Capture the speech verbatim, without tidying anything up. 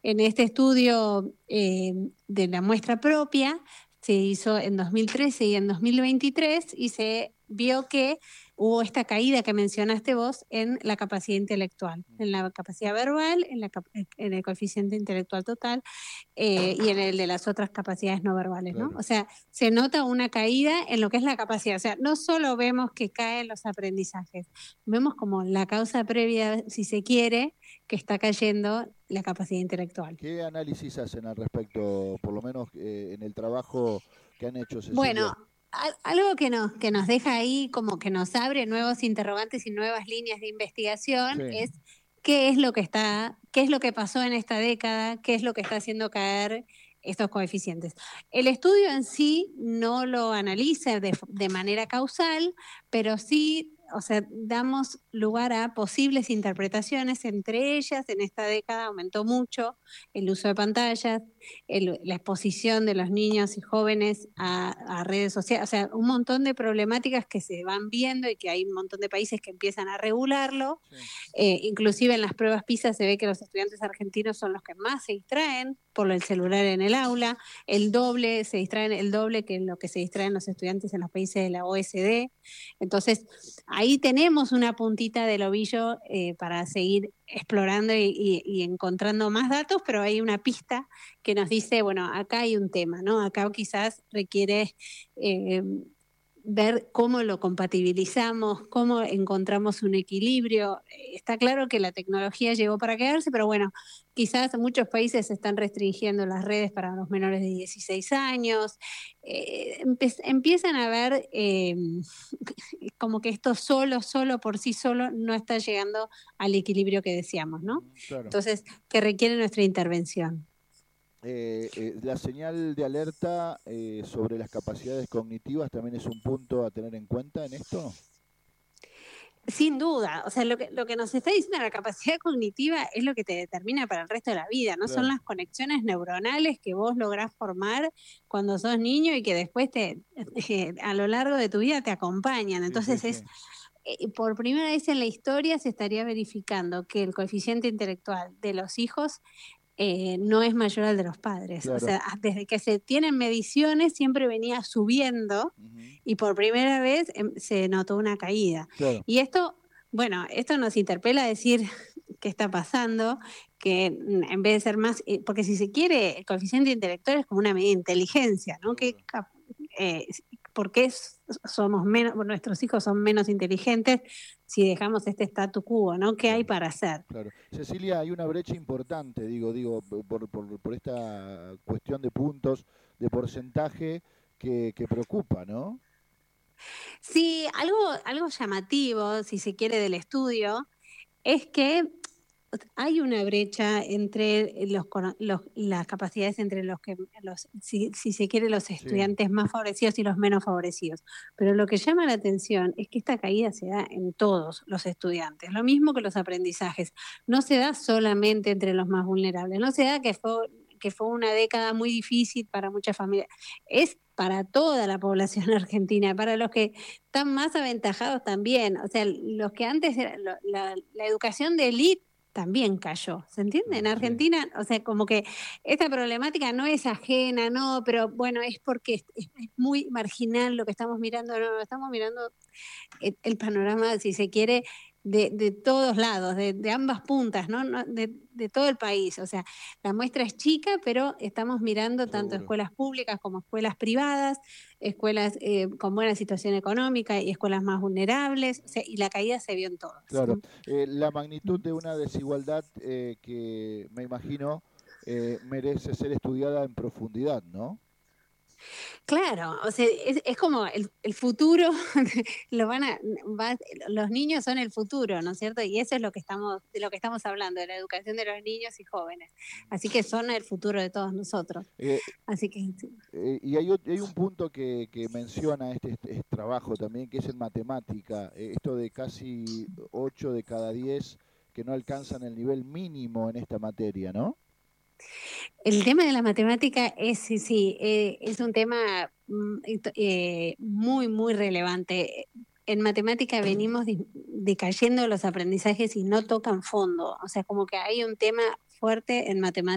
En este estudio eh, de la muestra propia, se hizo en dos mil trece y en dos mil veintitrés y se vio que hubo esta caída que mencionaste vos en la capacidad intelectual, en la capacidad verbal, en, la, en el coeficiente intelectual total eh, y en el de las otras capacidades no verbales, ¿no? Claro. O sea, se nota una caída en lo que es la capacidad. O sea, no solo vemos que caen los aprendizajes, vemos como la causa previa, si se quiere, que está cayendo la capacidad intelectual. ¿Qué análisis hacen al respecto, por lo menos eh, en el trabajo que han hecho, Cecilia? Bueno, algo que nos, que nos deja ahí, como que nos abre nuevos interrogantes y nuevas líneas de investigación, Sí. es qué es lo que está, qué es lo que pasó en esta década, qué es lo que está haciendo caer estos coeficientes. El estudio en sí no lo analiza de, de manera causal, pero sí, o sea, damos lugar a posibles interpretaciones. Entre ellas, en esta década aumentó mucho el uso de pantallas, el, la exposición de los niños y jóvenes a, a redes sociales, o sea, un montón de problemáticas que se van viendo y que hay un montón de países que empiezan a regularlo. Sí. Eh, inclusive en las pruebas PISA se ve que los estudiantes argentinos son los que más se distraen por el celular en el aula, el doble, se distraen el doble que lo que se distraen los estudiantes en los países de la O E C D. Entonces, ahí tenemos una puntita del ovillo eh, para seguir explorando y, y, y encontrando más datos, pero hay una pista que nos dice, bueno, acá hay un tema, ¿no? Acá quizás requiere eh, ver cómo lo compatibilizamos, cómo encontramos un equilibrio. Está claro que la tecnología llegó para quedarse, pero bueno, quizás muchos países están restringiendo las redes para los menores de dieciséis años. Eh, empe- empiezan a ver eh, como que esto solo, solo por sí solo no está llegando al equilibrio que deseamos, ¿no? Claro. Entonces, que requiere nuestra intervención. Eh, eh, la señal de alerta eh, sobre las capacidades cognitivas también es un punto a tener en cuenta en esto. Sin duda, o sea, lo que, lo que nos está diciendo la capacidad cognitiva es lo que te determina para el resto de la vida, no son Claro. las conexiones neuronales que vos lográs formar cuando sos niño y que después te, eh, a lo largo de tu vida te acompañan. Sí, sí, Entonces es, sí. eh, por primera vez en la historia se estaría verificando que el coeficiente intelectual de los hijos eh, no es mayor al de los padres. O Claro. sea, desde que se tienen mediciones siempre venía subiendo Ujú. y por primera vez em, se notó una caída. Claro. Y esto, bueno, esto nos interpela a decir qué está pasando, que mm, en vez de ser más, eh, porque si se quiere, el coeficiente intelectual es como una medida de inteligencia, ¿no? Que, Seguro. eh, ¿por qué somos menos, nuestros hijos son menos inteligentes si dejamos este statu quo, ¿no? ¿Qué hay Claro. para hacer? Claro. Cecilia, hay una brecha importante, digo, digo, por, por, por esta cuestión de puntos, de porcentaje que, que preocupa, ¿no? Sí, algo, algo llamativo, si se quiere, del estudio, es que hay una brecha entre los, los, las capacidades entre los que, los, si, si se quiere, los Sí. estudiantes más favorecidos y los menos favorecidos. Pero lo que llama la atención es que esta caída se da en todos los estudiantes, lo mismo que los aprendizajes. No se da solamente entre los más vulnerables, no se da que fue, que fue una década muy difícil para muchas familias. Es para toda la población argentina, para los que están más aventajados también. O sea, los que antes, era, la, la educación de élite también cayó, ¿se entiende? En Claro, sí. Argentina, o sea, como que esta problemática no es ajena, no, pero bueno, es porque es, es muy marginal lo que estamos mirando, no, estamos mirando el, el panorama, si se quiere, de, de todos lados, de, de ambas puntas, ¿no? no de, de todo el país. O sea, la muestra es chica, pero estamos mirando tanto Seguro. escuelas públicas como escuelas privadas, escuelas eh, con buena situación económica y escuelas más vulnerables, o sea, y la caída se vio en todas. Claro. ¿No? Eh, la magnitud de una desigualdad eh, que me imagino eh, merece ser estudiada en profundidad, ¿no? Claro, o sea, es, es como el, el futuro, lo van a, va, los niños son el futuro, ¿no es cierto? Y eso es lo que estamos, de lo que estamos hablando, de la educación de los niños y jóvenes. Así que son el futuro de todos nosotros. Eh, Así que sí. eh, y hay, ot- hay un punto que, que menciona este, este- este trabajo también, que es en matemática, eh, esto de casi ocho de cada diez que no alcanzan el nivel mínimo en esta materia, ¿no? El tema de la matemática es, sí, sí, eh, es un tema mm, eh, muy, muy relevante. En matemática venimos di- decayendo los aprendizajes y no tocan fondo. O sea, como que hay un tema fuerte en matemática.